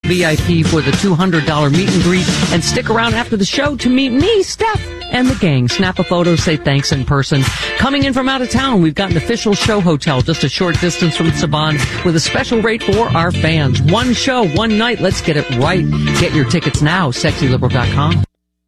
VIP for the $200 meet and greet, and stick around after the show to meet me, Steph, and the gang. Snap a photo, say thanks in person. Coming in from out of town, we've got an official show hotel just a short distance from Saban with a special rate for our fans. One show, one night. Let's get it right. Get your tickets now, sexyliberal.com.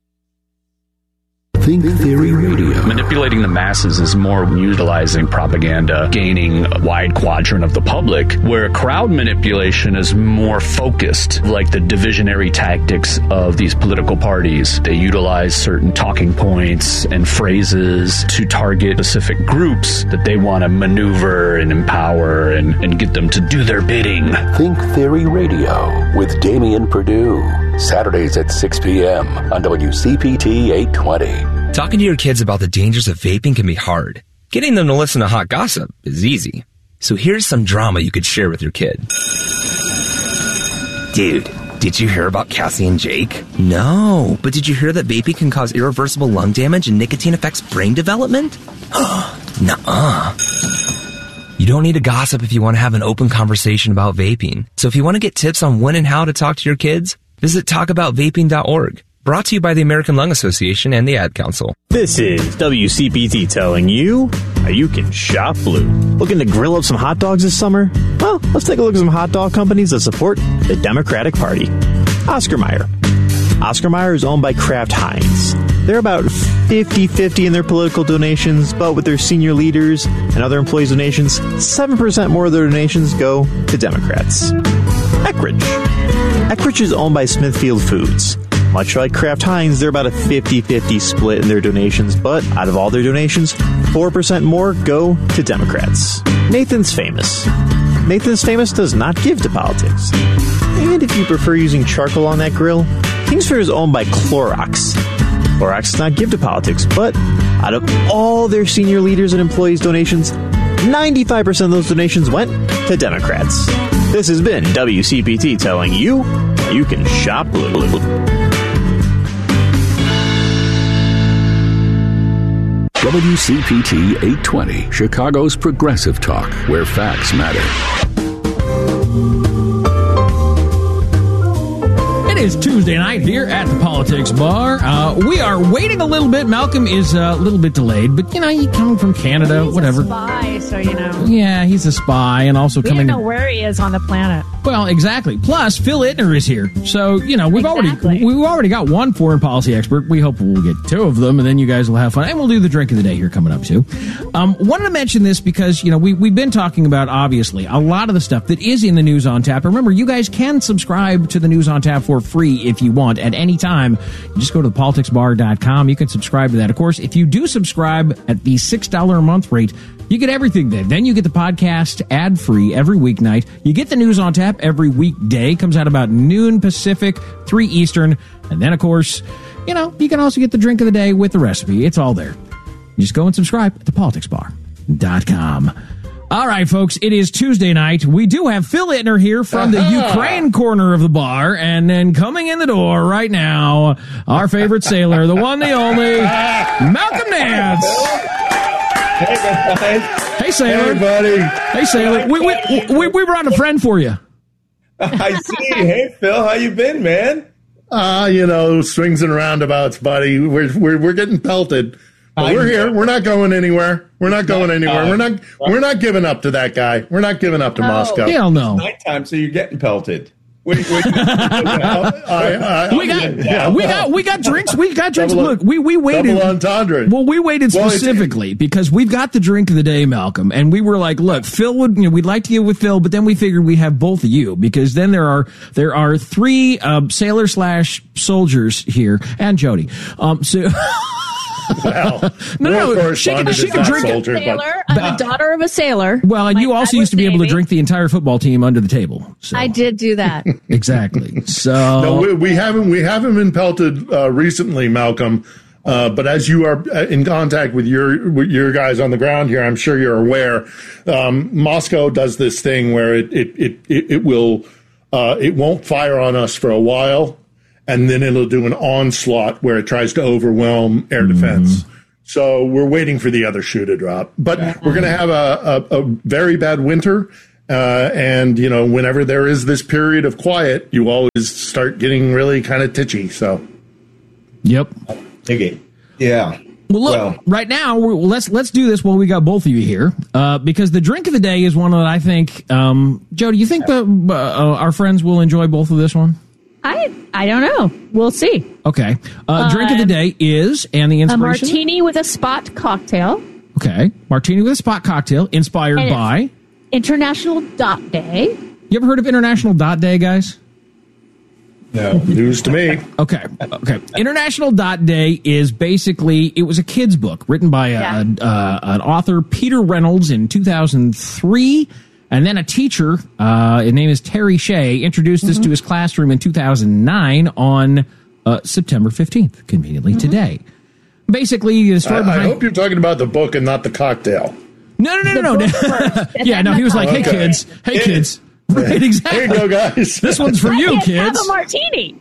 Think Theory Radio. Manipulating the masses is more utilizing propaganda, gaining a wide quadrant of the public, where crowd manipulation is more focused, like the divisionary tactics of these political parties. They utilize certain talking points and phrases to target specific groups that they want to maneuver and empower and get them to do their bidding. Think Theory Radio with Damian Perdue. Saturdays at 6 p.m. on WCPT 820. Talking to your kids about the dangers of vaping can be hard. Getting them to listen to hot gossip is easy. So here's some drama you could share with your kid. Dude, did you hear about Cassie and Jake? No, but did you hear that vaping can cause irreversible lung damage and nicotine affects brain development? Nuh-uh. You don't need to gossip if you want to have an open conversation about vaping. So if you want to get tips on when and how to talk to your kids, visit talkaboutvaping.org. Brought to you by the American Lung Association and the Ad Council. This is WCPT telling you how you can shop blue. Looking to grill up some hot dogs this summer? Well, let's take a look at some hot dog companies that support the Democratic Party. Oscar Mayer. Oscar Mayer is owned by Kraft Heinz. They're about 50-50 in their political donations, but with their senior leaders and other employees' donations, 7% more of their donations go to Democrats. Eckrich. Eckrich is owned by Smithfield Foods. Much like Kraft Heinz, they're about a 50-50 split in their donations, but out of all their donations, 4% more go to Democrats. Nathan's Famous. Nathan's Famous does not give to politics. And if you prefer using charcoal on that grill, Kingsford is owned by Clorox. Clorox does not give to politics, but out of all their senior leaders and employees' donations, 95% of those donations went to Democrats. This has been WCPT telling you you can shop blue. WCPT 820, Chicago's progressive talk, where facts matter. It is Tuesday night here at the Politics Bar. We are waiting a little bit. Malcolm is a little bit delayed, but, you know, he's coming from Canada, he's whatever. He's a spy, so, you know. Yeah, he's a spy and also coming... We don't know where he is on the planet. Well, exactly. Plus, Phil Ittner is here. So, you know, we've already got one foreign policy expert. We hope we'll get two of them, and then you guys will have fun. And we'll do the drink of the day here coming up, too. Wanted to mention this because, you know, we've been talking about, obviously, a lot of the stuff that is in the News on Tap. Remember, you guys can subscribe to the News on Tap for free if you want at any time. You just go to thepoliticsbar.com. You can subscribe to that. Of course, if you do subscribe at the $6 a month rate, you get everything then. Then you get the podcast ad-free every weeknight. You get the News on Tap every weekday. Comes out about noon Pacific, 3 Eastern. And then, of course, you know, you can also get the drink of the day with the recipe. It's all there. You just go and subscribe at thepoliticsbar.com. All right, folks, it is Tuesday night. We do have Phil Ittner here from the Ukraine corner of the bar. And then coming in the door right now, our favorite sailor, the one, the only, Malcolm Nance. Hey, guys. Hey, sailor. Hey, buddy. Hey, sailor. We brought a friend for you. I see. Hey, Phil. How you been, man? You know, swings and roundabouts, buddy. We're getting pelted. But we're here. We're not going anywhere. We're not going anywhere. We're not giving up to that guy. We're not giving up to Moscow. Hell no. It's nighttime, so you're getting pelted. We got drinks. We got drinks. Look, we waited. Double entendre. Well, we waited specifically because we've got the drink of the day, Malcolm, and we were like, look, Phil would, you know, we'd like to get with Phil, but then we figured we'd have both of you because then there are 3 sailor/soldiers here and Jody. Well, no, she can drink soldier, I'm a daughter of a sailor. Well, and you also used to be able to drink the entire football team under the table. So. I did do that. Exactly. So no, we haven't been pelted recently, Malcolm. But as you are in contact with your guys on the ground here, I'm sure you're aware. Moscow does this thing where it won't fire on us for a while. And then it'll do an onslaught where it tries to overwhelm air defense. So we're waiting for the other shoe to drop. But we're going to have a very bad winter. And, whenever there is this period of quiet, you always start getting really kind of titchy. So, yep. Okay. Yeah. Well, look, right now, let's do this while we got both of you here, because the drink of the day is one that I think, Joe, do you think our friends will enjoy both of this one? I don't know. We'll see. Okay. Drink of the day is, and the inspiration? A martini with a spot cocktail. Okay. Martini with a spot cocktail, inspired by? International Dot Day. You ever heard of International Dot Day, guys? No. News to me. Okay. International Dot Day is basically, it was a kid's book written by an author, Peter Reynolds, in 2003. And then a teacher, his name is Terry Shea, introduced this to his classroom in 2009 on September 15th, conveniently today. Basically, the story behind... I hope you're talking about the book and not the cocktail. No. Yeah, no, he was like, hey, kids. Right, exactly. Here you go, guys. This one's for you, kids. Have a martini.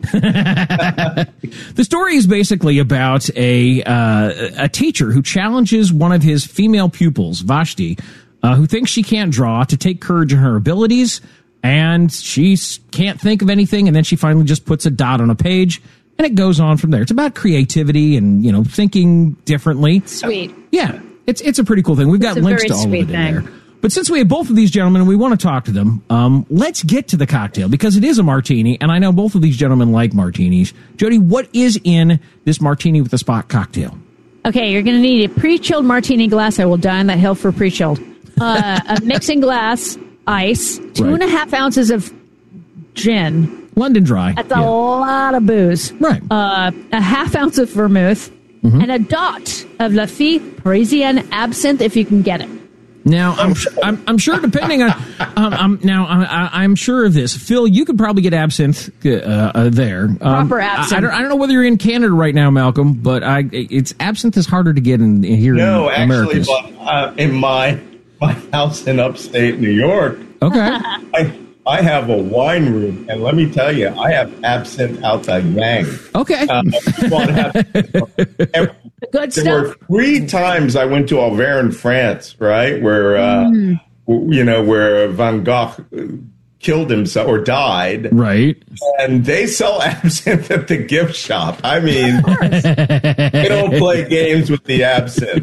The story is basically about a teacher who challenges one of his female pupils, Vashti, who thinks she can't draw, to take courage in her abilities, and she can't think of anything, and then she finally just puts a dot on a page, and it goes on from there. It's about creativity and, thinking differently. Sweet. Yeah, it's a pretty cool thing. We've got links to all of it in there. But since we have both of these gentlemen and we want to talk to them, let's get to the cocktail, because it is a martini, and I know both of these gentlemen like martinis. Jody, what is in this martini with a spot cocktail? Okay, you're going to need a pre-chilled martini glass. I will die on that hill for pre-chilled. A mixing glass, ice, 2.5 ounces of gin. London Dry. That's a lot of booze. Right. A half ounce of vermouth, and a dot of Lafite Parisienne absinthe if you can get it. Now, I'm sure, depending on, I'm sure of this. Phil, you could probably get absinthe there. Proper absinthe. I don't know whether you're in Canada right now, Malcolm, but absinthe is harder to get in here in America. No, actually, in my house in upstate New York, okay, I have a wine room, and let me tell you, I have absinthe out the yang. Okay. Good stuff. There were 3 times I went to Auvergne, France, right, where where Van Gogh killed himself or died, right? And they sell absinthe at the gift shop. I mean, they don't play games with the absinthe.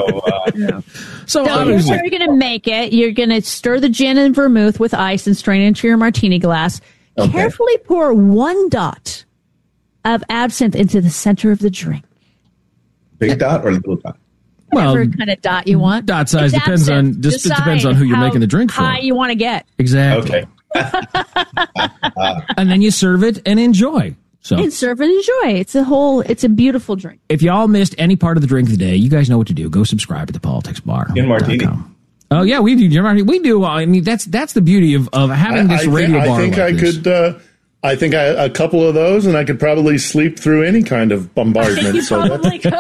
So here's how you're going to make it. You're going to stir the gin and vermouth with ice and strain into your martini glass. Okay. Carefully pour 1 dot of absinthe into the center of the drink. Big dot or little dot? Whatever kind of dot you want. Dot size depends on who you're making the drink for. How high you want to get. Exactly. Okay. And then you serve it and enjoy. And serve and enjoy. It's a beautiful drink. If y'all missed any part of the drink of the day, you guys know what to do. Go subscribe to the Politics Bar. In martini. Oh yeah, we do. We do. I mean, that's the beauty of having this radio bar. I think a couple of those, and I could probably sleep through any kind of bombardment. You probably could.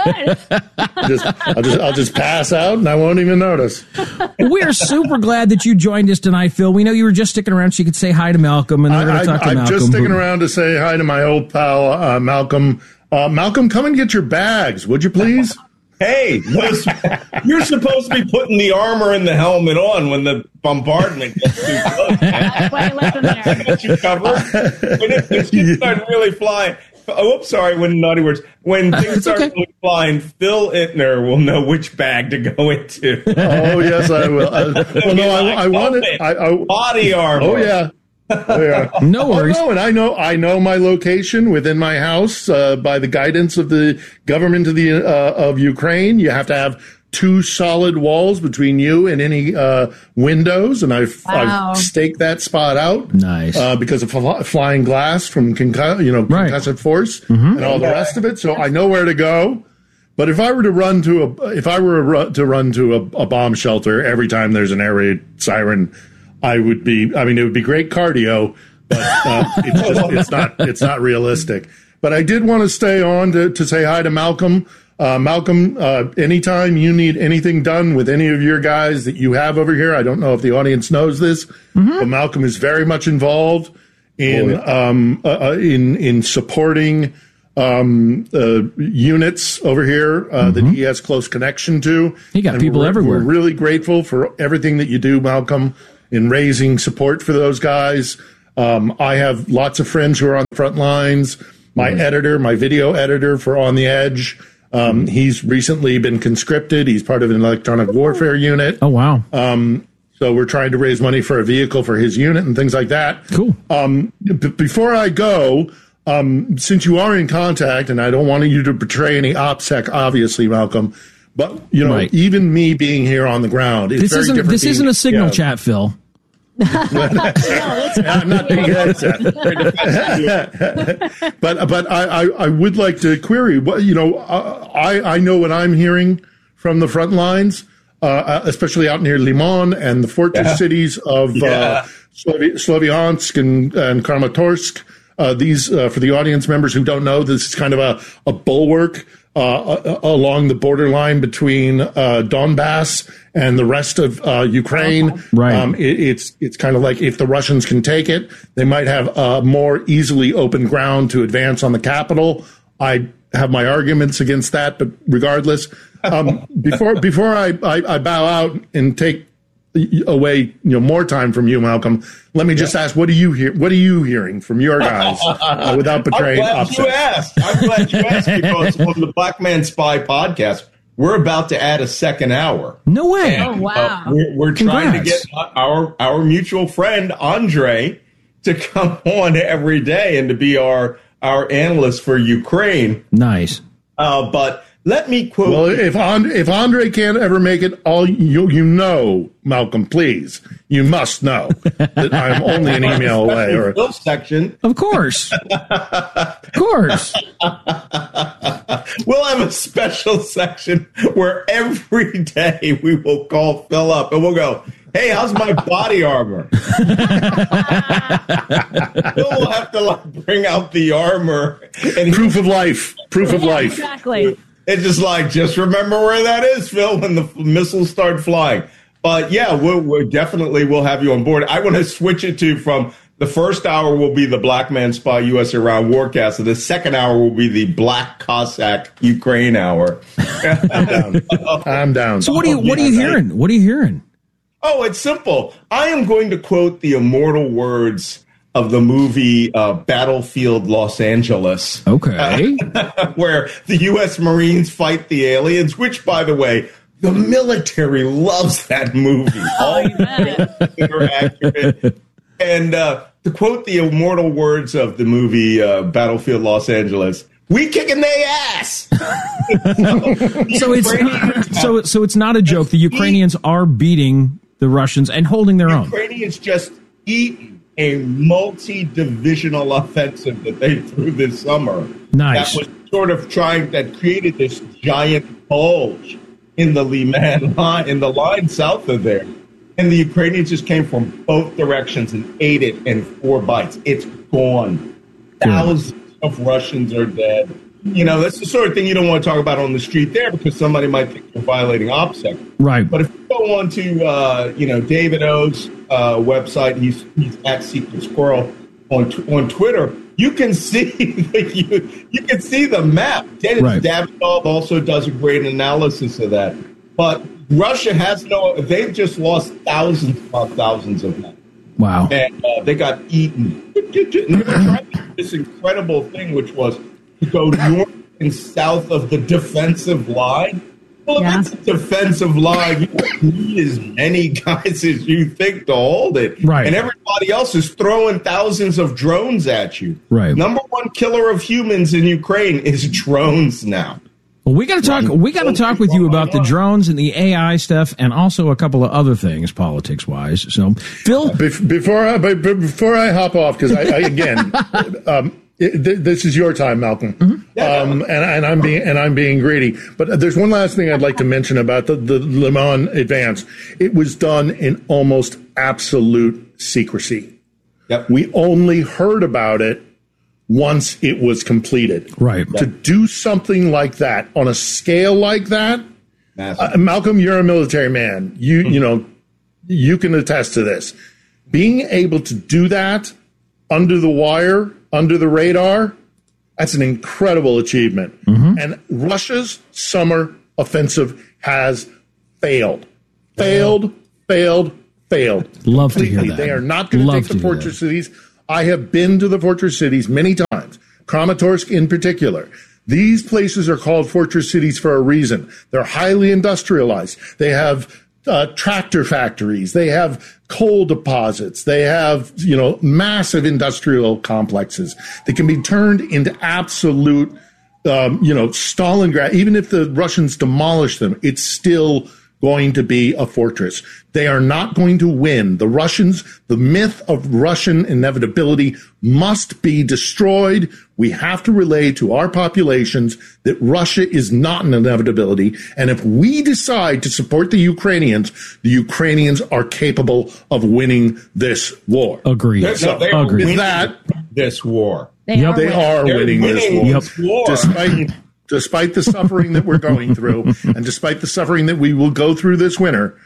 I'll just pass out, and I won't even notice. We are super glad that you joined us tonight, Phil. We know you were just sticking around so you could say hi to Malcolm, and we're going to talk to Malcolm. I'm just sticking around to say hi to my old pal, Malcolm. Malcolm, come and get your bags, would you please? Hey, you're supposed to be putting the armor and the helmet on when the bombardment gets too close. That's why I left them there. I got you covered. When shit starts really flying. Oh, oops, sorry, naughty words. When things start really flying, Phil Ittner will know which bag to go into. Oh, yes, I will. I want it. Body armor. Oh, yeah. No worries. And I know my location within my house by the guidance of the government of Ukraine. You have to have 2 solid walls between you and any windows, and I've staked that spot out. Nice, because of flying glass from concussive force and all the rest of it. So I know where to go. But if I were to run to a bomb shelter every time there's an air raid siren, it would be great cardio, but it's not realistic. But I did want to stay on to say hi to Malcolm. Malcolm, anytime you need anything done with any of your guys that you have over here, I don't know if the audience knows this, but Malcolm is very much involved in supporting units over here that he has close connection to. He got people everywhere. We're really grateful for everything that you do, Malcolm. in raising support for those guys. I have lots of friends who are on the front lines. My editor, my video editor for On the Edge, he's recently been conscripted. He's part of an electronic warfare unit. Oh, wow. So we're trying to raise money for a vehicle for his unit and things like that. Cool. Before I go, since you are in contact, and I don't want you to betray any OPSEC, obviously, Malcolm, but, even me being here on the ground, it's very different. This isn't a signal chat, Phil. I'm not being but I would like to query what I know what I'm hearing from the front lines, especially out near Limon and the fortress cities of Sloviansk and Kramatorsk. These for the audience members who don't know, this is kind of a bulwark along the borderline between Donbass and the rest of Ukraine. Right. It's kind of like if the Russians can take it, they might have more easily open ground to advance on the capital. I have my arguments against that, but regardless, before I bow out and take away more time from you, Malcolm, let me just ask, what are you hearing from your guys without betraying OPSEC? I'm glad you asked because on the Black Man Spy podcast, we're about to add a second hour. No way. And, wow. We're trying to get our mutual friend Andre to come on every day and to be our analyst for Ukraine. Nice. But let me quote. Well, if Andre can't ever make it, Malcolm, please, you must know that I'm only an email away. Or section. Of course. Of course. We'll have a special section where every day we will call Phil up and we'll go, hey, how's my body armor? Phil will have to bring out the armor. And proof of life. Exactly. It's just remember where that is, Phil, when the missiles start flying. But yeah, we'll definitely will have you on board. I want to switch it from the first hour will be the Black Man Spy U.S.-Iran Warcast, and the second hour will be the Black Cossack Ukraine hour. I'm down. So what are you hearing? What are you hearing? Oh, it's simple. I am going to quote the immortal words of the movie Battlefield Los Angeles. Okay. Where the U.S. Marines fight the aliens, which, by the way, the military loves that movie. All are accurate. And to quote the immortal words of the movie Battlefield Los Angeles, we kicking their ass. So it's not a joke. The Ukrainians are beating the Russians and holding their own. Ukrainians just eaten a multi-divisional offensive that they threw this summer. Nice. That was that created this giant bulge in the Liman line, in the line south of there. And the Ukrainians just came from both directions and ate it in 4 bites. It's gone. Thousands of Russians are dead. That's the sort of thing you don't want to talk about on the street there because somebody might think you're violating OPSEC. Right. But if you go on to, David O's website, he's at Secret Squirrel on Twitter, you can see you can see the map. Dennis Davidoff also does a great analysis of that. But Russia they've just lost thousands of men. Wow. And they got eaten. They were trying to do this incredible thing, which was to go north and south of the defensive line. Well, if it's a defensive line, you don't need as many guys as you think to hold it. Right. And everybody else is throwing thousands of drones at you. Right. Number one killer of humans in Ukraine is drones now. Well, we got to talk. We got to talk with you about the drones and the AI stuff, and also a couple of other things, politics-wise. So, Phil, before I hop off, because this is your time, Malcolm, and I'm being greedy. But there's one last thing I'd like to mention about the Le Mans advance. It was done in almost absolute secrecy. Yep. We only heard about it once it was completed. Right. To do something like that on a scale like that, Malcolm, you're a military man. You can attest to this. Being able to do that under the wire, under the radar, that's an incredible achievement. Mm-hmm. And Russia's summer offensive has failed. failed. Love to hear completely. that. They are not going to take the fortress cities. I have been to the fortress cities many times, Kramatorsk in particular. These places are called fortress cities for a reason. They're highly industrialized. They have tractor factories. They have coal deposits. They have, massive industrial complexes that can be turned into absolute, Stalingrad. Even if the Russians demolish them, it's still going to be a fortress. They are not going to win. The Russians, the myth of Russian inevitability must be destroyed. We have to relay to our populations that Russia is not an inevitability. And if we decide to support the Ukrainians are capable of winning this war. Agreed. They are winning this war. They are winning this war. Yep. Despite the suffering that we're going through, and despite the suffering that we will go through this winter,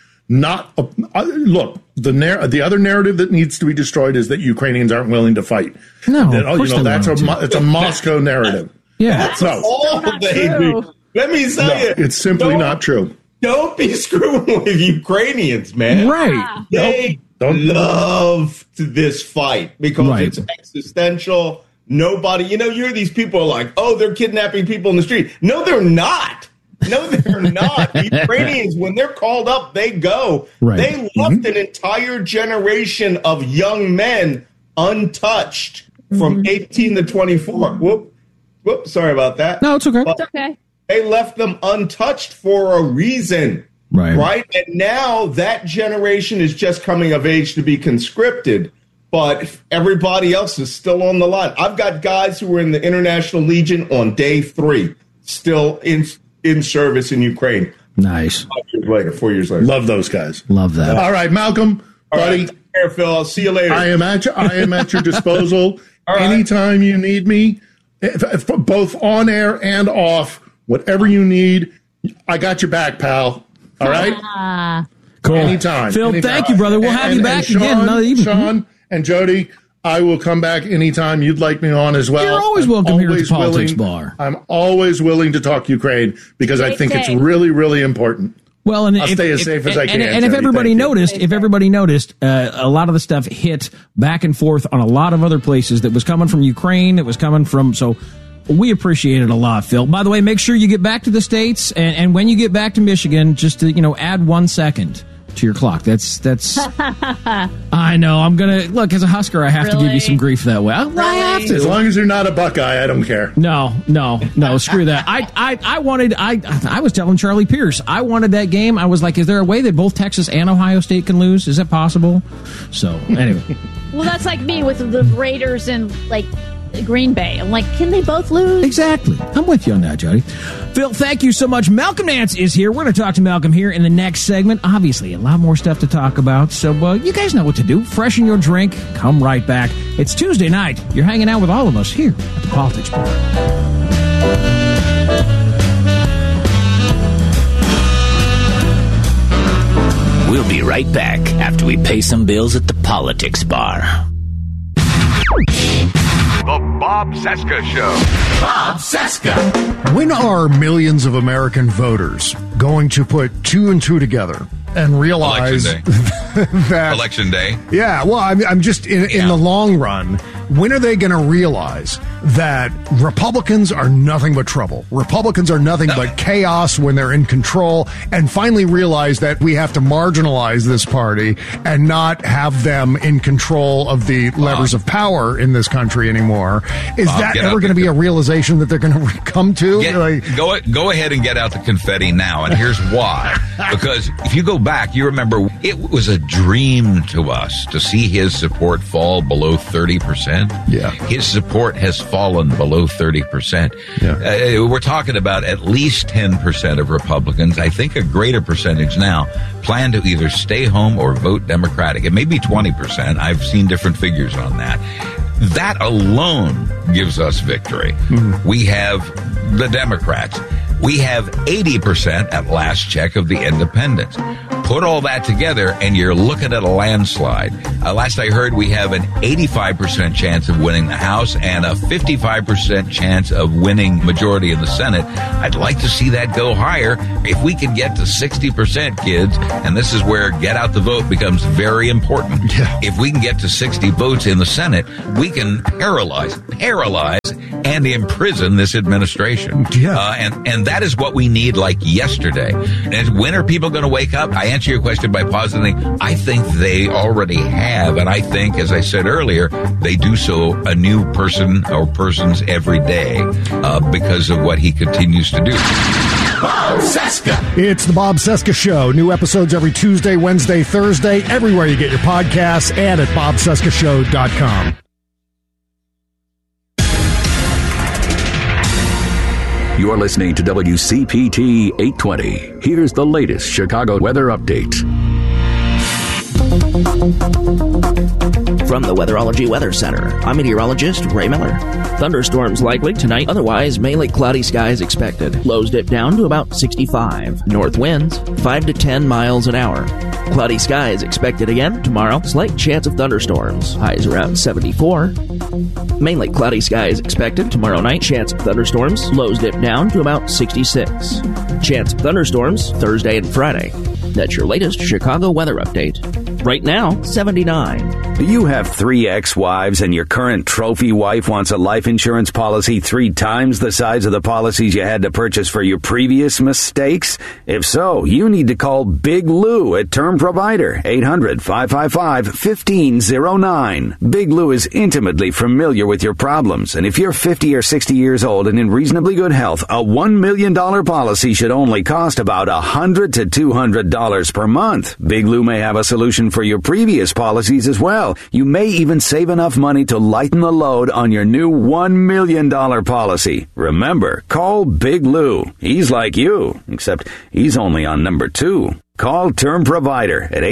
the other narrative that needs to be destroyed is that Ukrainians aren't willing to fight. No, it's a Moscow narrative. Yeah, that's all they do. Let me tell you, it's simply not true. Don't be screwing with Ukrainians, man. Right? They love this fight because it's existential. Nobody, you hear these people are like, oh, they're kidnapping people in the street. No, they're not. No, they're not. The Ukrainians, when they're called up, they go. Right. They left an entire generation of young men untouched from 18 to 24. Whoop, sorry about that. No, it's okay. It's okay. They left them untouched for a reason. Right? And now that generation is just coming of age to be conscripted. But everybody else is still on the line. I've got guys who were in the International Legion on day 3, still in service in Ukraine. Nice. 4 years later. Love those guys. Love that. All right, Malcolm, buddy. Take care, Phil. I'll see you later. I am at your disposal anytime you need me, both on air and off. Whatever you need, I got your back, pal. All right? Cool. Anytime. Phil, thank you, brother. We'll have you back again another evening. Sean and Jody, I will come back anytime you'd like me on as well. You're always welcome here at the Politics Bar. I'm always willing to talk Ukraine because I think it's really, really important. Well, and I'll stay as safe as I can. And if everybody noticed, a lot of the stuff hit back and forth on a lot of other places that was coming from Ukraine. It was coming from, so we appreciate it a lot, Phil. By the way, make sure you get back to the States, and when you get back to Michigan, just to, add 1 second to your clock. That's I know. I'm gonna look as a Husker. I have to give you some grief that way. I have to. As long as you're not a Buckeye, I don't care. No. Screw that. I was telling Charlie Pierce, I wanted that game. I was like, is there a way that both Texas and Ohio State can lose? Is that possible? So anyway. Well, that's like me with the Raiders and Green Bay. I'm like, can they both lose? Exactly. I'm with you on that, Jody. Phil, thank you so much. Malcolm Nance is here. We're going to talk to Malcolm here in the next segment. Obviously, a lot more stuff to talk about. So you guys know what to do. Freshen your drink. Come right back. It's Tuesday night. You're hanging out with all of us here at the Politics Bar. We'll be right back after we pay some bills at the Politics Bar. The Bob Cesca Show. Bob Cesca. When are millions of American voters going to put 2 and 2 together and realize that Election Day? Yeah, well, I'm just in the long run. When are they going to realize that Republicans are nothing but trouble? Republicans are nothing but chaos when they're in control, and finally realize that we have to marginalize this party and not have them in control of the levers of power in this country anymore? Is that ever going to be a realization that they're going to come to? Go ahead and get out the confetti now, and here's why. Because if you go back, you remember it was a dream to us to see his support fall below 30%. Yeah. His support has fallen below 30%. Yeah. We're talking about at least 10% of Republicans. I think a greater percentage now plan to either stay home or vote Democratic. It may be 20%. I've seen different figures on that. That alone gives us victory. Mm-hmm. We have the Democrats. We have 80% at last check of the independents. Put all that together, and you're looking at a landslide. Last I heard, we have an 85% chance of winning the House and a 55% chance of winning majority in the Senate. I'd like to see that go higher. If we can get to 60%, kids, and this is where get out the vote becomes very important. Yeah. If we can get to 60 votes in the Senate, we can paralyze, and imprison this administration. Yeah. And that is what we need like yesterday. And when are people going to wake up? I answer your question by positing, I think they already have. And I think, as I said earlier, they do so a new person or persons every day because of what he continues to do. Bob Cesca. It's the Bob Cesca Show. New episodes every Tuesday, Wednesday, Thursday, everywhere you get your podcasts and at bobcescashow.com. You're listening to WCPT 820. Here's the latest Chicago weather update. From the Weatherology Weather Center, I'm meteorologist Ray Miller. Thunderstorms likely tonight, otherwise mainly cloudy skies expected. Lows dip down to about 65. North winds 5 to 10 miles an hour. Cloudy skies expected again tomorrow. Slight chance of thunderstorms. Highs around 74. Mainly cloudy skies expected tomorrow night. Chance of thunderstorms. Lows dip down to about 66. Chance of thunderstorms Thursday and Friday. That's your latest Chicago weather update. Right now, 79. Do you have 3 ex-wives and your current trophy wife wants a life insurance policy 3 times the size of the policies you had to purchase for your previous mistakes? If so, you need to call Big Lou at Term Provider, 800-555-1509. Big Lou is intimately familiar with your problems, and if you're 50 or 60 years old and in reasonably good health, a $1 million policy should only cost about $100 to $200 per month. Big Lou may have a solution for your previous policies as well. You may even save enough money to lighten the load on your new $1 million policy. Remember, call Big Lou. He's like you, except he's only on number 2. Call Term Provider at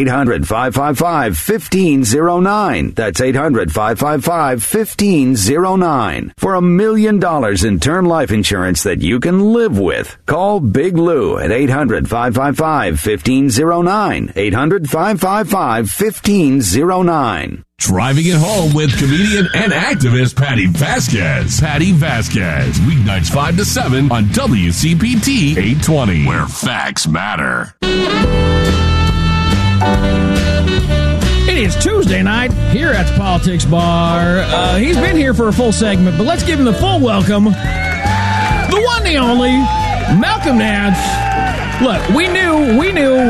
800-555-1509. That's 800-555-1509. For $1 million in term life insurance that you can live with. Call Big Lou at 800-555-1509. 800-555-1509. Driving it home with comedian and activist Patty Vasquez. Patty Vasquez. Weeknights 5 to 7 on WCPT 820. Where facts matter. It is Tuesday night here at the Politics Bar. He's been here for a full segment, but let's give him the full welcome. The one, the only, Malcolm Nance. Look, we knew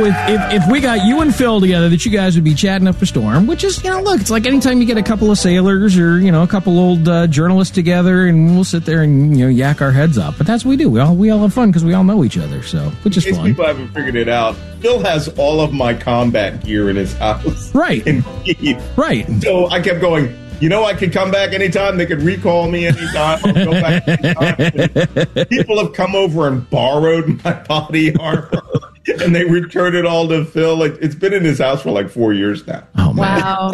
if we got you and Phil together that you guys would be chatting up a storm, which is, look, it's like anytime you get a couple of sailors or, a couple old journalists together and we'll sit there and, yak our heads up. But that's what we do. We all have fun because we all know each other, so, which is fun. People haven't figured it out. Phil has all of my combat gear in his house. Right. Right. So I kept going, I could come back anytime. They could recall me anytime. I'll go back anytime. People have come over and borrowed my body armor, and they returned it all to Phil. It's been in his house for like 4 years now. Oh, man. Wow.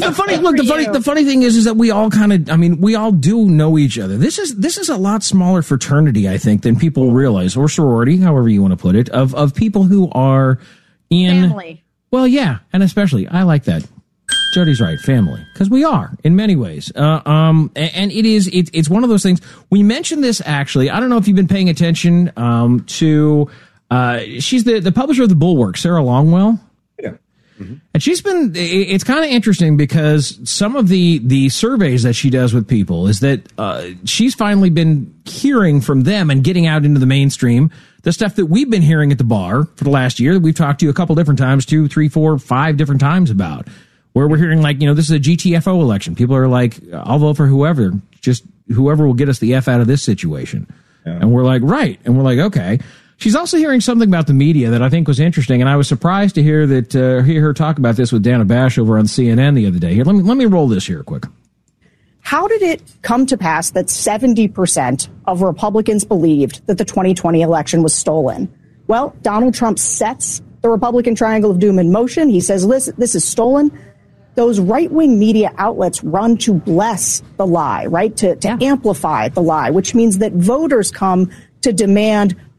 The funny thing is that we all we all do know each other. This is a lot smaller fraternity, I think, than people realize, or sorority, however you want to put it, of people who are in family. Well, yeah, and especially, I like that. Jody's right, family, because we are in many ways. And it's one of those things. We mentioned this actually. I don't know if you've been paying attention to. She's the publisher of the Bulwark, Sarah Longwell. Yeah. Mm-hmm. And she's been. It's kind of interesting because some of the surveys that she does with people is that she's finally been hearing from them and getting out into the mainstream the stuff that we've been hearing at the bar for the last year that we've talked to you a couple different times, 2, 3, 4, 5 different times about. Where we're hearing this is a GTFO election. People are like, I'll vote for whoever, just whoever will get us the F out of this situation. Yeah. And we're like, right. And we're like, okay. She's also hearing something about the media that I think was interesting. And I was surprised to hear her talk about this with Dana Bash over on CNN the other day. Here, let me roll this here quick. How did it come to pass that 70% of Republicans believed that the 2020 election was stolen? Well, Donald Trump sets the Republican triangle of doom in motion. He says, listen, this is stolen. Those right-wing media outlets run to bless the lie, right? To amplify the lie, which means that voters come to demand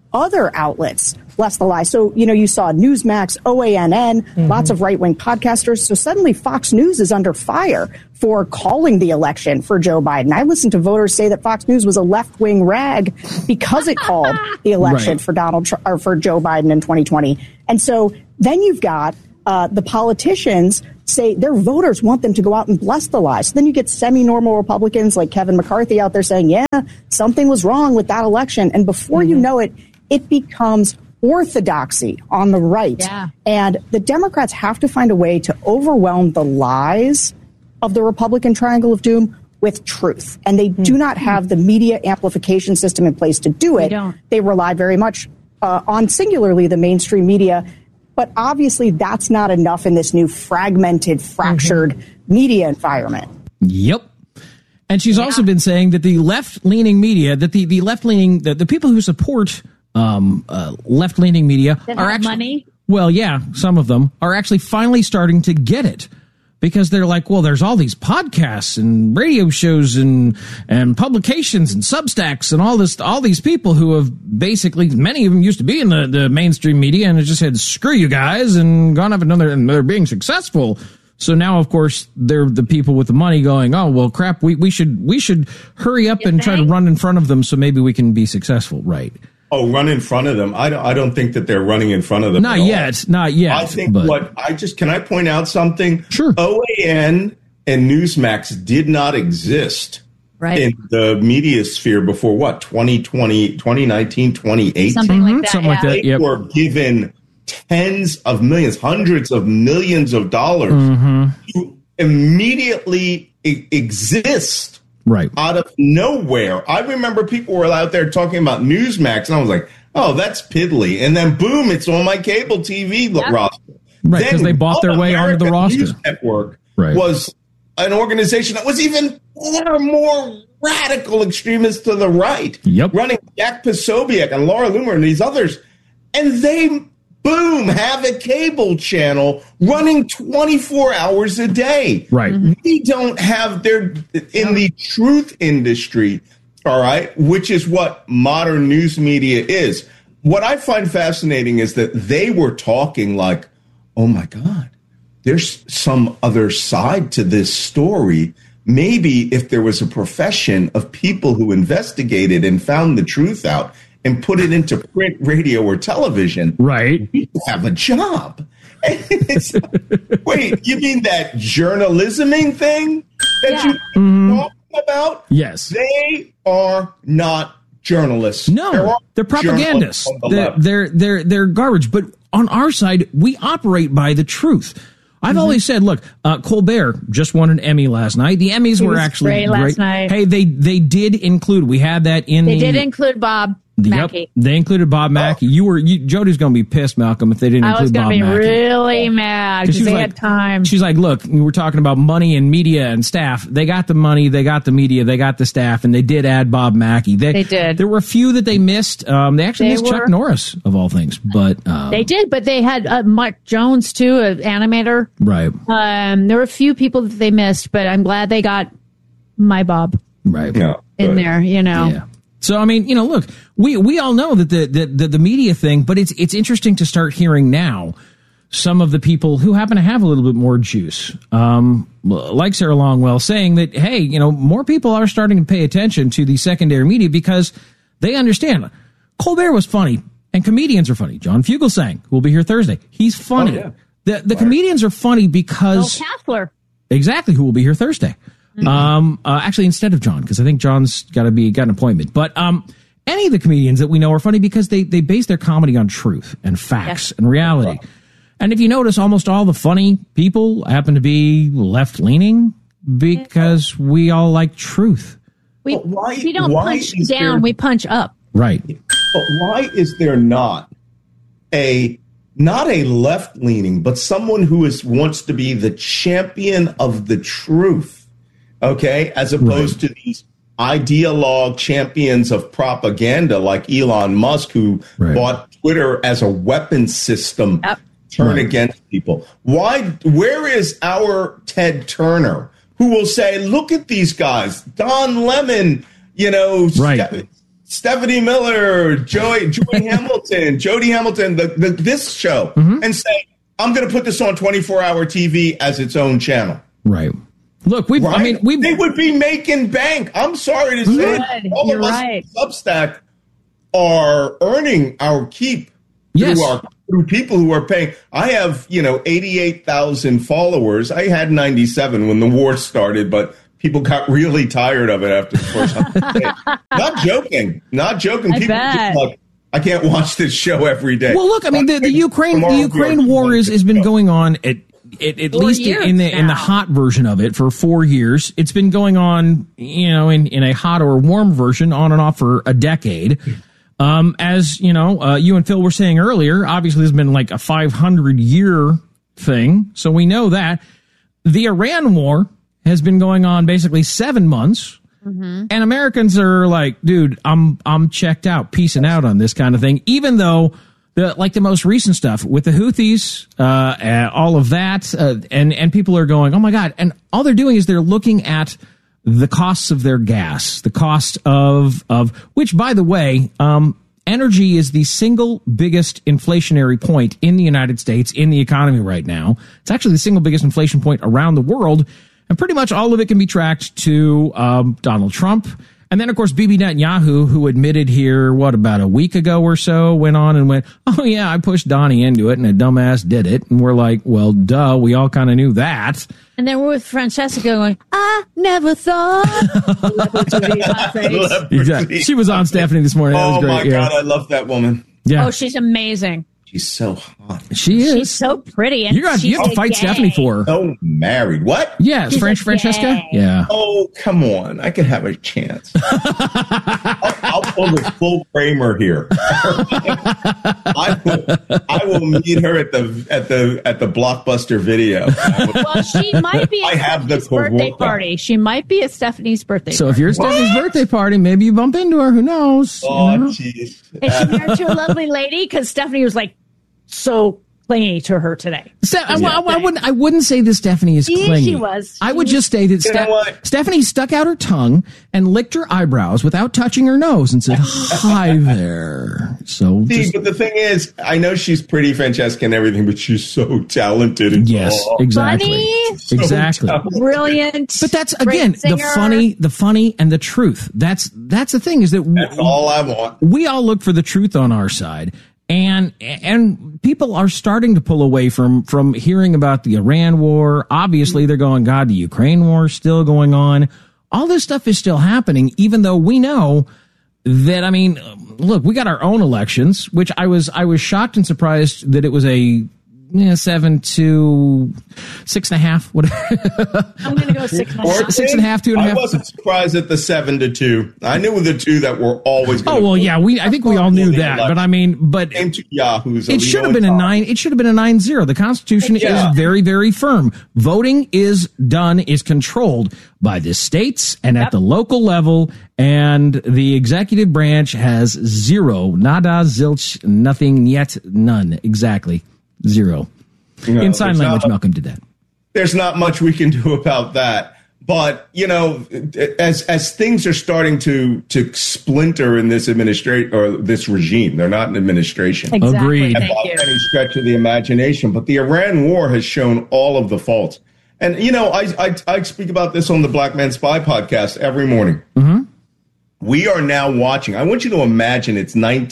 other outlets bless the lie. So, you saw Newsmax, OANN, lots of right-wing podcasters. So suddenly Fox News is under fire for calling the election for Joe Biden. I listened to voters say that Fox News was a left-wing rag because it called the election for for Joe Biden in 2020. And so then you've got the politicians say their voters want them to go out and bless the lie. So then you get semi-normal Republicans like Kevin McCarthy out there saying, yeah, something was wrong with that election. And before you know it, it becomes orthodoxy on the right. Yeah. And the Democrats have to find a way to overwhelm the lies of the Republican Triangle of Doom with truth. And they do not have the media amplification system in place to do it. They rely very much on singularly the mainstream media. But obviously that's not enough in this new fragmented, fractured media environment. Yep. And she's also been saying that the left-leaning media, that the left-leaning, the people who support left-leaning media are actually money. Well, yeah, some of them are actually finally starting to get it, because they're like, well, there's all these podcasts and radio shows and publications and Substacks and all these people who have basically, many of them used to be in the mainstream media and have just said, screw you guys, and gone up another, and they're being successful. So now, of course, they're the people with the money going, oh, well, crap, we should hurry up and try to run in front of them so maybe we can be successful. Right. Oh, run in front of them. I don't think that they're running in front of them. Not yet. I think can I point out something? Sure. OAN and Newsmax did not exist in the media sphere before 2019, 2018? Something like that. Something like that. They were given tens of millions, hundreds of millions of dollars to immediately exist. Right. Out of nowhere. I remember people were out there talking about Newsmax, and I was like, oh, that's piddly. And then, boom, it's on my cable TV roster. Right, because they bought their way onto the roster. News Network was an organization that was even far more radical extremists to the right. Yep. Running Jack Posobiec and Laura Loomer and these others. And they, boom, have a cable channel running 24 hours a day. Right. We don't have in the truth industry, all right, which is what modern news media is. What I find fascinating is that they were talking like, oh my God, there's some other side to this story. Maybe if there was a profession of people who investigated and found the truth out and put it into print, radio, or television, right, you have a job. Wait, you mean that journalisming thing that you talking about? Yes. They are not journalists. No, they're propagandists. They're garbage. But on our side, we operate by the truth. I've always said, look, Colbert just won an Emmy last night. The Emmys were actually great last night. Hey, they did include. We had that in. They did include Bob Mackey. They included Bob Mackey. Jody's going to be pissed, Malcolm, if they didn't include Bob Mackey. I was going to be really mad because they had time. She's like, look, we were talking about money and media and staff. They got the money, they got the media, they got the staff, and they did add Bob Mackey. They did. There were a few that they missed. They actually missed Chuck Norris, of all things. But they did, but they had Mark Jones, too, an animator. Right. There were a few people that they missed, but I'm glad they got my Bob in there, Yeah. So, I mean, look, we all know that the media thing, but it's interesting to start hearing now some of the people who happen to have a little bit more juice, like Sarah Longwell, saying that, hey, more people are starting to pay attention to the secondary media because they understand Colbert was funny and comedians are funny. John Fugelsang, who will be here Thursday, he's funny. Oh, yeah. The comedians are funny because... Kassler. Exactly, who will be here Thursday. Actually, instead of John, because I think John's got an appointment. But any of the comedians that we know are funny because they base their comedy on truth and facts and reality. And if you notice, almost all the funny people happen to be left-leaning because we all like truth. We don't punch down, we punch up. Right. But why is there not a left-leaning, but someone who wants to be the champion of the truth? Okay, as opposed to these ideologue champions of propaganda like Elon Musk, who bought Twitter as a weapon system turn against people. Where is our Ted Turner, who will say, look at these guys, Don Lemon, Stephanie Miller, Joy Hamilton, Jody Hamilton, this show, and say, I'm going to put this on 24-hour TV as its own channel. Right. Look, they would be making bank. I'm sorry to say, all of us Substack are earning our keep through people who are paying. I have, 88,000 followers. I had 97 when the war started, but people got really tired of it after the first 100 days. Not joking. People are just like, I can't watch this show every day. Well, look, I mean, the Ukraine war has been going on at least in the hot version of it for 4 years. It's been going on, in a hot or warm version on and off for a decade. As you and Phil were saying earlier, obviously there's been like a 500-year thing, so we know that. The Iran war has been going on basically 7 months, and Americans are like, dude, I'm checked out, peacing out on this kind of thing, even though the most recent stuff with the Houthis, all of that, and people are going, oh my God, and all they're doing is they're looking at the costs of their gas, the cost of which, by the way, energy is the single biggest inflationary point in the United States in the economy right now. It's actually the single biggest inflation point around the world, and pretty much all of it can be tracked to Donald Trump. And then, of course, Bibi Netanyahu, who admitted here, about a week ago or so, went on and went, oh, yeah, I pushed Donnie into it, and a dumbass did it. And we're like, well, duh, we all kind of knew that. And then we're with Francesca going, I never thought. Exactly. She was on Stephanie this morning. That was great. Oh, my God, I love that woman. Yeah. Oh, she's amazing. She's so hot. She is. She's so pretty. And you have to fight Stephanie for her. So married. What? Yeah, Francesca? Yeah. Oh, come on. I could have a chance. I'll pull the full Kramer here. I will meet her at the Blockbuster Video. Well, she might be at Stephanie's birthday party. She might be at Stephanie's birthday party. So if you're at Stephanie's birthday party, maybe you bump into her. Who knows? Oh, jeez. Is she married to a lovely lady? Because Stephanie was like, so clingy to her today. I wouldn't say that Stephanie is clingy. She was. I would just say that Stephanie stuck out her tongue and licked her eyebrows without touching her nose and said, hi there. So, but the thing is, I know she's pretty, Francesca, and everything, but she's so talented. And exactly. Funny. So exactly. Talented. Brilliant. But that's, again, the funny and the truth. That's the thing is that's all I want. We all look for the truth on our side. And people are starting to pull away from hearing about the Iran war. Obviously, they're going, God, the Ukraine war is still going on. All this stuff is still happening, even though we know that, I mean, look, we got our own elections, which I was shocked and surprised that it was a 7 to 6.5. Whatever. I'm going to go 6.5. 6.5, 2.5. I wasn't surprised at the 7 to 2. I knew the two that were always going to. Oh well, yeah. I think we all knew that, but I mean, Yahoo's. It should have been a 9. It should have been a 9-0. The Constitution is very, very firm. Voting is controlled by the states and at the local level, and the executive branch has zero, nada, zilch, nothing, yet, none. Exactly. Zero. In sign language, Malcolm did that. There's not much we can do about that. But, as things are starting to splinter in this administration or this regime, they're not an administration. Exactly. Agreed. Thank you. Any stretch of the imagination. But the Iran war has shown all of the faults. And, I speak about this on the Black Man Spy podcast every morning. Mm-hmm. We are now watching. I want you to imagine it's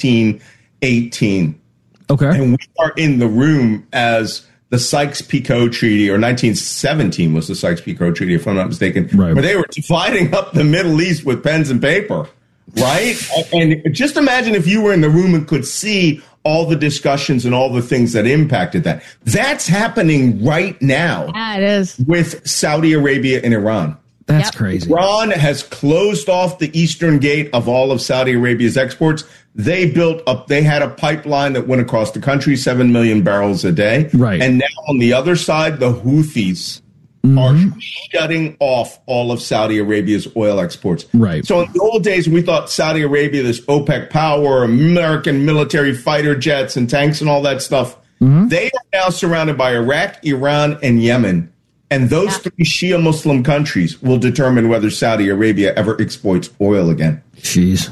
1918. Okay. And we are in the room as the Sykes-Picot Treaty, or 1917 was the Sykes-Picot Treaty, if I'm not mistaken, right, where they were dividing up the Middle East with pens and paper, right? And just imagine if you were in the room and could see all the discussions and all the things that impacted that. That's happening right now. Yeah, it is. With Saudi Arabia and Iran. That's crazy. Iran has closed off the eastern gate of all of Saudi Arabia's exports. They had a pipeline that went across the country, 7 million barrels a day. Right. And now on the other side, the Houthis are shutting off all of Saudi Arabia's oil exports. Right. So in the old days, we thought Saudi Arabia, this OPEC power, American military fighter jets and tanks and all that stuff, they are now surrounded by Iraq, Iran, and Yemen. And those three Shia Muslim countries will determine whether Saudi Arabia ever exploits oil again. Jeez.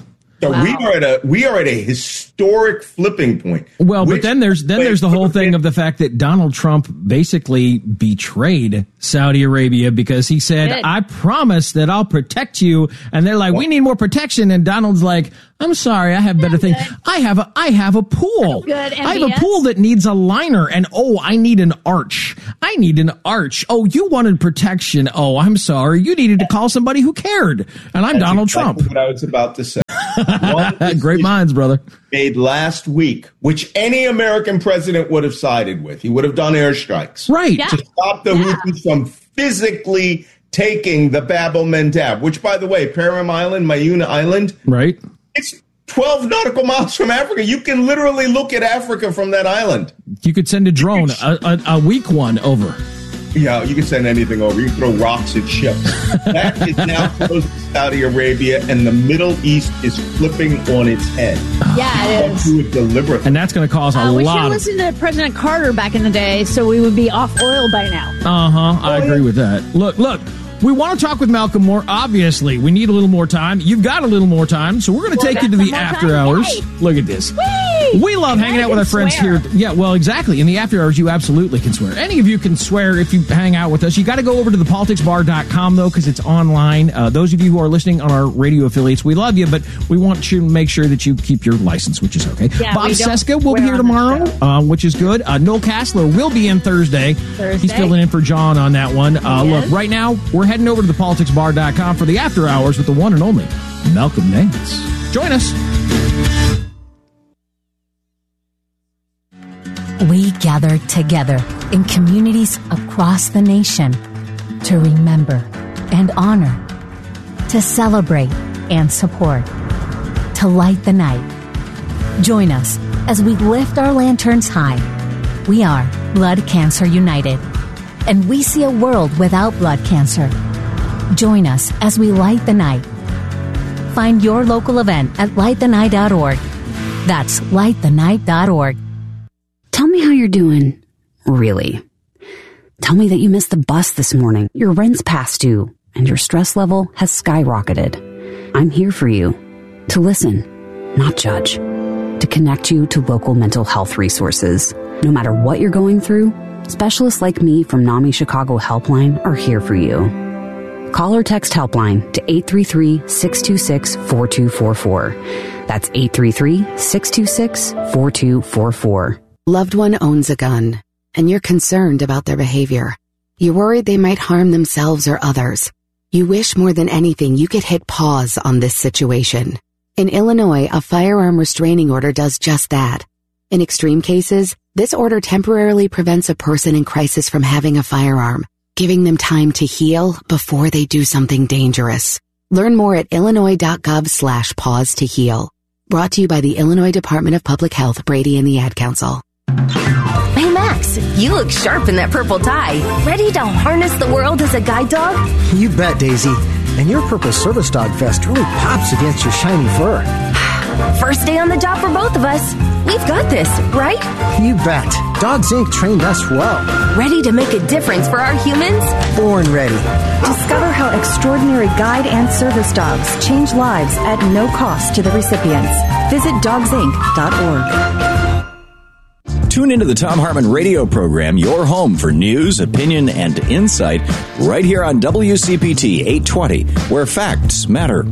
So we are at a historic flipping point. Well, but then there's the whole thing of the fact that Donald Trump basically betrayed Saudi Arabia because he said, I promise that I'll protect you. And they're like, we need more protection. And Donald's like, I'm sorry, I have better things. I have a pool. Good, I have a pool that needs a liner. And I need an arch. I need an arch. Oh, you wanted protection. Oh, I'm sorry. You needed to call somebody who cared. And I'm Donald Trump. What I was about to say. Great minds, brother. Made last week, which any American president would have sided with. He would have done airstrikes. Right. To stop the Houthis from physically taking the Bab el-Mandab, which, by the way, Param Island, Mayuna Island. Right. It's 12 nautical miles from Africa. You can literally look at Africa from that island. You could send a drone, a weak one, over. Yeah, you can send anything over. You can throw rocks at ships. That is now close to Saudi Arabia, and the Middle East is flipping on its head. Yeah, it is. Do it deliberately. And that's going to cause a we lot should of... listen to President Carter back in the day, so we would be off oil by now. I agree with that. Look. We want to talk with Malcolm Moore. Obviously, we need a little more time. You've got a little more time, so we're going to take you to the after hours. Hey. Look at this. Whee! We love hanging out with our friends here. Yeah, well, exactly. In the after hours, you absolutely can swear. Any of you can swear if you hang out with us. You got to go over to thepoliticsbar.com, though, because it's online. Those of you who are listening on our radio affiliates, we love you, but we want you to make sure that you keep your license, which is okay. Yeah, Bob Seska will be here tomorrow, which is good. Noel Castler will be in Thursday. He's filling in for John on that one. Look, right now, we're heading over to thepoliticsbar.com for the after hours with the one and only Malcolm Nance. Join us. We gather together in communities across the nation to remember and honor, to celebrate and support, to light the night. Join us as we lift our lanterns high. We are Blood Cancer United, and we see a world without blood cancer. Join us as we light the night. Find your local event at lightthenight.org. That's lightthenight.org. Tell me how you're doing. Really. Tell me that you missed the bus this morning, your rent's past due, and your stress level has skyrocketed. I'm here for you. To listen, not judge. To connect you to local mental health resources. No matter what you're going through, specialists like me from NAMI Chicago Helpline are here for you. Call or text Helpline to 833-626-4244. That's 833-626-4244. Loved one owns a gun, and you're concerned about their behavior. You're worried they might harm themselves or others. You wish more than anything you could hit pause on this situation. In Illinois, a firearm restraining order does just that. In extreme cases, this order temporarily prevents a person in crisis from having a firearm, giving them time to heal before they do something dangerous. Learn more at illinois.gov/pause to heal. Brought to you by the Illinois Department of Public Health, Brady and the Ad Council. Hey, Max, you look sharp in that purple tie. Ready to harness the world as a guide dog? You bet, Daisy. And your purple service dog vest really pops against your shiny fur. First day on the job for both of us. We've got this, right? You bet. Dogs Inc. trained us well. Ready to make a difference for our humans? Born ready. Discover how extraordinary guide and service dogs change lives at no cost to the recipients. Visit dogsinc.org. Tune into the Thom Hartmann radio program, your home for news, opinion, and insight, right here on WCPT 820, where facts matter.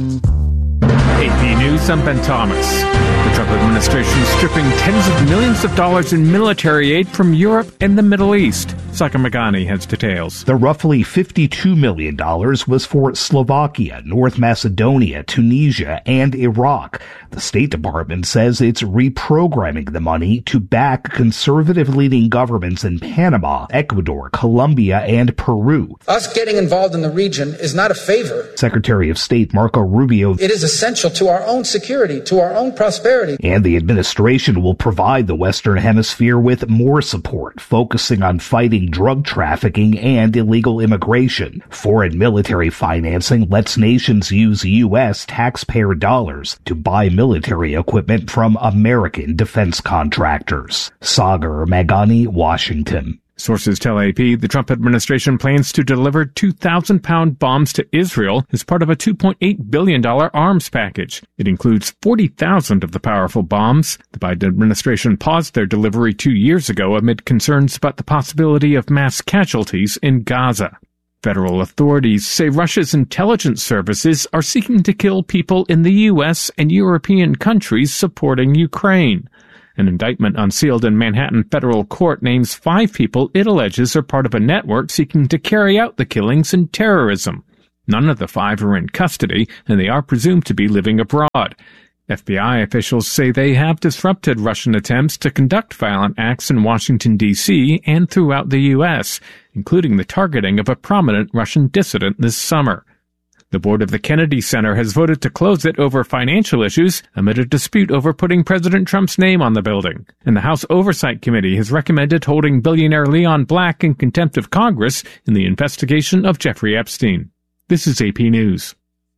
AP News, I'm Ben Thomas. The Trump administration is stripping tens of millions of dollars in military aid from Europe and the Middle East. Saka Magani has details. The roughly $52 million was for Slovakia, North Macedonia, Tunisia, and Iraq. The State Department says it's reprogramming the money to back conservative-leaning governments in Panama, Ecuador, Colombia, and Peru. Us getting involved in the region is not a favor. Secretary of State Marco Rubio. It is essential to our own security, to our own prosperity. And the administration will provide the Western Hemisphere with more support, focusing on fighting drug trafficking and illegal immigration. Foreign military financing lets nations use U.S. taxpayer dollars to buy military equipment from American defense contractors. Sagar Magani, Washington. Sources tell AP the Trump administration plans to deliver 2,000-pound bombs to Israel as part of a $2.8 billion arms package. It includes 40,000 of the powerful bombs. The Biden administration paused their delivery 2 years ago amid concerns about the possibility of mass casualties in Gaza. Federal authorities say Russia's intelligence services are seeking to kill people in the U.S. and European countries supporting Ukraine. An indictment unsealed in Manhattan federal court names 5 people it alleges are part of a network seeking to carry out the killings and terrorism. None of the 5 are in custody, and they are presumed to be living abroad. FBI officials say they have disrupted Russian attempts to conduct violent acts in Washington, D.C. and throughout the U.S., including the targeting of a prominent Russian dissident this summer. The board of the Kennedy Center has voted to close it over financial issues amid a dispute over putting President Trump's name on the building. And the House Oversight Committee has recommended holding billionaire Leon Black in contempt of Congress in the investigation of Jeffrey Epstein. This is AP News.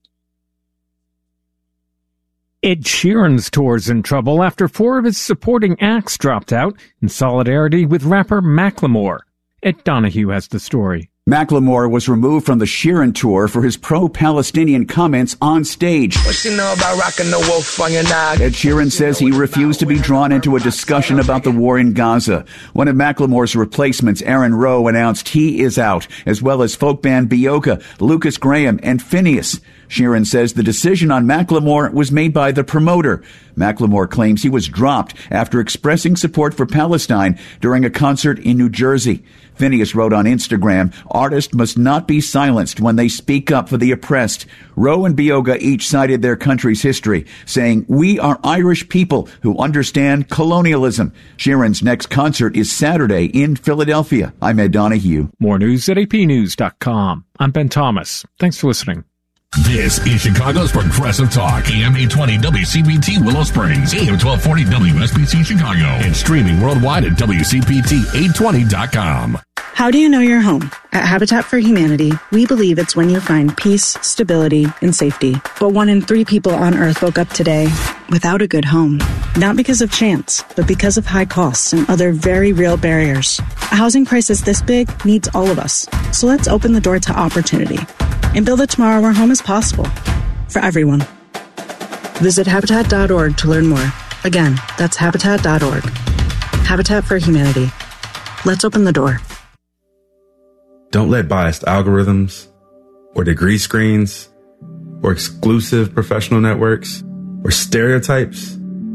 Ed Sheeran's tour's in trouble after 4 of his supporting acts dropped out in solidarity with rapper Macklemore. Ed Donahue has the story. Macklemore was removed from the Sheeran tour for his pro-Palestinian comments on stage. What you know about rocking the wolf on your nog? Ed Sheeran says he refused to be drawn into a discussion about the war in Gaza. One of Macklemore's replacements, Aaron Rowe, announced he is out, as well as folk band Bioka, Lucas Graham, and Phineas. Sheeran says the decision on Macklemore was made by the promoter. Macklemore claims he was dropped after expressing support for Palestine during a concert in New Jersey. Phineas wrote on Instagram, artists must not be silenced when they speak up for the oppressed. Rowe and Bioga each cited their country's history, saying, we are Irish people who understand colonialism. Sheeran's next concert is Saturday in Philadelphia. I'm Ed Donahue. More news at apnews.com. I'm Ben Thomas. Thanks for listening. This is Chicago's Progressive Talk, AM 820 WCPT Willow Springs, AM 1240 WSBC Chicago, and streaming worldwide at WCPT820.com. How do you know you're home? At Habitat for Humanity, we believe it's when you find peace, stability, and safety. But 1 in 3 people on Earth woke up today without a good home. Not because of chance, but because of high costs and other very real barriers. A housing crisis this big needs all of us. So let's open the door to opportunity and build a tomorrow where home is possible for everyone. Visit Habitat.org to learn more. Again, that's Habitat.org. Habitat for Humanity. Let's open the door. Don't let biased algorithms or degree screens or exclusive professional networks or stereotypes.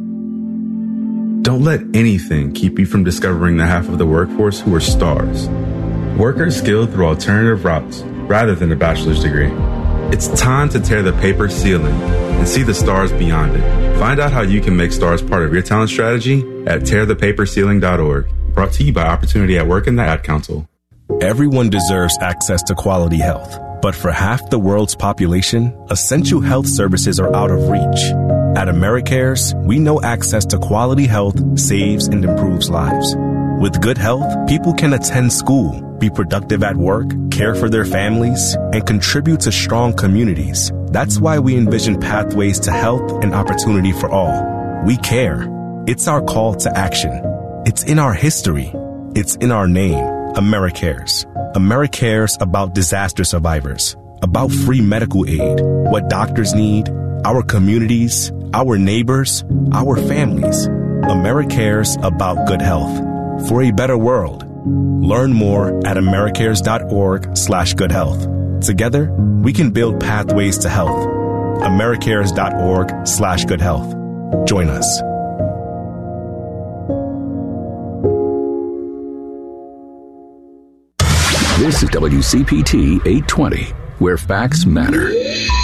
Don't let anything keep you from discovering the half of the workforce who are stars. Workers skilled through alternative routes rather than a bachelor's degree. It's time to tear the paper ceiling and see the stars beyond it. Find out how you can make stars part of your talent strategy at tearthepaperceiling.org. Brought to you by Opportunity at Work and the Ad Council. Everyone deserves access to quality health, but for half the world's population, essential health services are out of reach. At AmeriCares, we know access to quality health saves and improves lives. With good health, people can attend school, be productive at work, care for their families, and contribute to strong communities. That's why we envision pathways to health and opportunity for all. We care. It's our call to action. It's in our history. It's in our name. AmeriCares. AmeriCares about disaster survivors, about free medical aid, what doctors need, our communities, our neighbors, our families. AmeriCares about good health. For a better world. Learn more at americares.org/goodhealth. Together, we can build pathways to health. americares.org/goodhealth. Join us. This is WCPT 820, where facts matter.